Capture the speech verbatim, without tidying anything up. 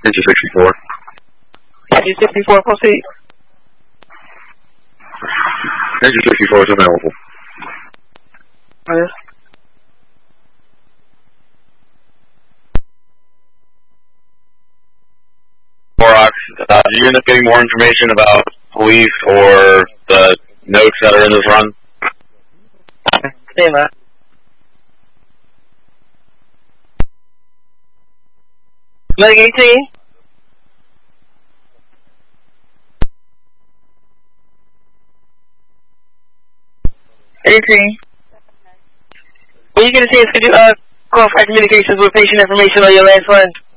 Engine sixty-four. Engine sixty-four, proceed. Engine sixty-four is available. Okay. Borax, uh, did you end up getting more information about police or the notes that are in this run? Stand by. Medic eighteen. eighteen. When you get a chance, could you uh, go for communications with patient information on your last run?